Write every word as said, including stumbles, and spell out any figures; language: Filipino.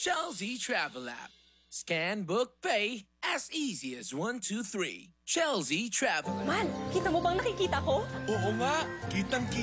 Chelsea Travel App. Scan, book, pay, as easy as one, two, three. Chelsea Travel App. Man, kita mo bang nakikita ko? Oo nga, kitang